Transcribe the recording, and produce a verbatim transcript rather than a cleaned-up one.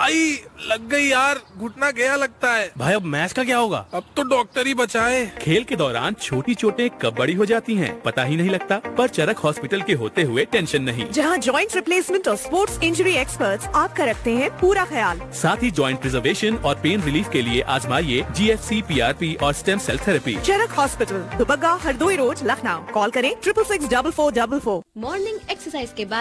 आई लग गई यार, घुटना गया लगता है। भाई अब मैच का क्या होगा? अब तो डॉक्टर ही बचाए। खेल के दौरान छोटी चोटें कब बड़ी हो जाती हैं पता ही नहीं लगता, पर चरक हॉस्पिटल के होते हुए टेंशन नहीं। जहां जॉइंट रिप्लेसमेंट और स्पोर्ट्स इंजरी एक्सपर्ट्स आपका रखते हैं पूरा ख्याल। साथ ही जॉइंट प्रिजर्वेशन और पेन रिलीफ के लिए आजमाइए जी F C, P R P और स्टेम सेल थेरेपी। चरक hospital, Dubagga, Hardoi road, Lucknow. Call करें triple six double four double four. Morning exercise के बाद